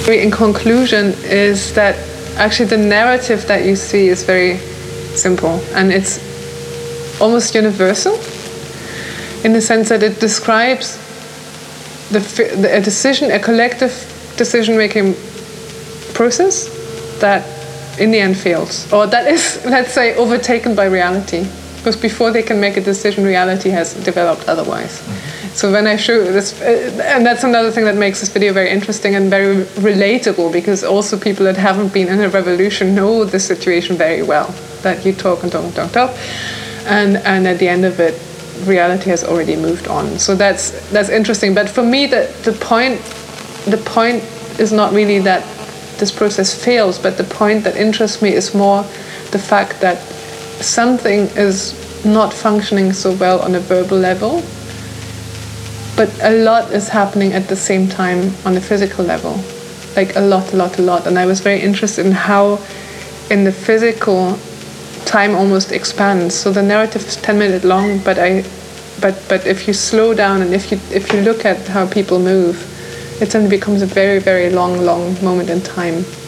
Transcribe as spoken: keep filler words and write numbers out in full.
In conclusion, is that actually the narrative that you see is very simple, and it's almost universal in the sense that it describes the, the a decision, a collective decision-making process that in the end fails, or that is, let's say, overtaken by reality. Because before they can make a decision, reality has developed otherwise. Mm-hmm. So when I show this, uh, and that's another thing that makes this video very interesting and very relatable, because also people that haven't been in a revolution know the situation very well, that you talk and talk and talk and talk, and, and at the end of it, reality has already moved on. So that's that's interesting. But for me, the, the point the point is not really that this process fails, but the point that interests me is more the fact that something is not functioning so well on a verbal level, but a lot is happening at the same time on a physical level, like a lot, a lot, a lot. And I was very interested in how in the physical time almost expands. So the narrative is ten minutes long, but I, but but if you slow down and if you if you look at how people move, it suddenly becomes a very, very long, long moment in time.